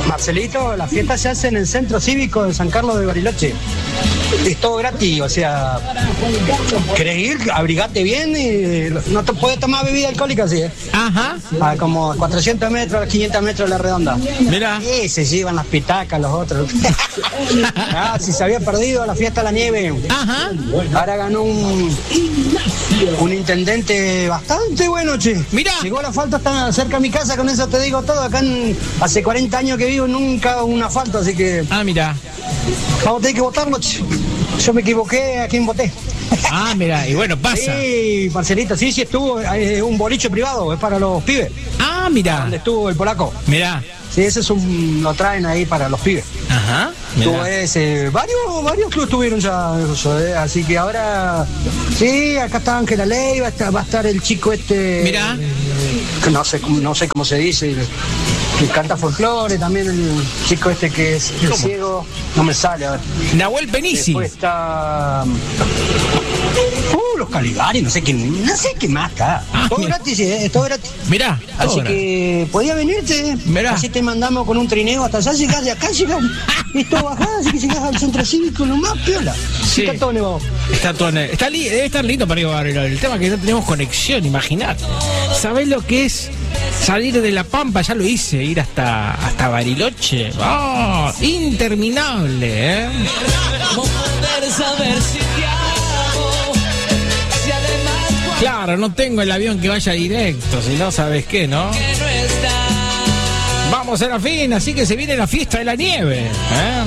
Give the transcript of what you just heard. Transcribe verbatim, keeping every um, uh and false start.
Marcelito, la fiesta se hace en el Centro Cívico de San Carlos de Bariloche. Es todo gratis, o sea, querés ir, abrigate bien y no te puedes tomar bebida alcohólica así, ¿eh? Ajá. A como cuatrocientos metros, quinientos metros de la redonda. Mira. Y se llevan las pitacas los otros. Ah, si se había perdido la fiesta de la nieve. Ajá. Ahora ganó un, un intendente bastante bueno, che. Mirá. Llegó el asfalto hasta cerca de mi casa, con eso te digo todo. Acá en, hace cuarenta años que vivo, nunca un asfalto, así que Ah, mira. vamos a tener que votarlo, che. Yo me equivoqué, ¿a quién voté? Ah, mira, y bueno, pasa. Sí, Marcelito, sí, sí estuvo, es un boliche privado, es para los pibes. Ah, mira. Donde estuvo el polaco. Mira. Sí, ese es un, lo traen ahí para los pibes. Ajá. Tú Mira. ves, eh, varios, varios clubes tuvieron ya eso, eh, así que ahora, sí, acá está Ángela Ley, va a estar, va a estar el chico este. Mirá. eh, que no sé, cómo- no sé cómo se dice, que canta folclore, también el chico este que es el ¿Cómo? ciego, no me sale, a ver. Nahuel Penisi. Después está. Uh, los Caligari, no sé qué, no sé qué más está. Ah, Todo mira. gratis, eh, todo gratis. Mirá. Así todo que podía venirte, Mirá. así te mandamos con un trineo hasta allá, llegás de acá, llegás, y todo bajás, así que llegás al centro cívico, lo más piola. Sí. Está todo nevado. Está todo ne- está li- debe estar lindo para ir a Bariloche. El tema es que no tenemos conexión, imaginate. ¿Sabés lo que es salir de La Pampa? Ya lo hice, ir hasta, hasta Bariloche. ¡Oh! Interminable, ¿eh? Claro, no tengo el avión que vaya directo, si no, ¿sabes qué, no? Vamos a la fin, así que se viene la fiesta de la nieve, ¿eh?